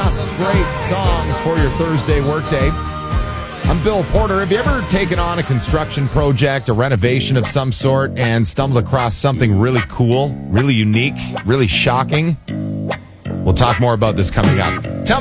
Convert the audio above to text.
Just great songs for your Thursday workday. I'm Bill Porter. Have you ever taken on a construction project, a renovation of some sort, and stumbled across something really cool, really unique, really shocking? We'll talk more about this coming up.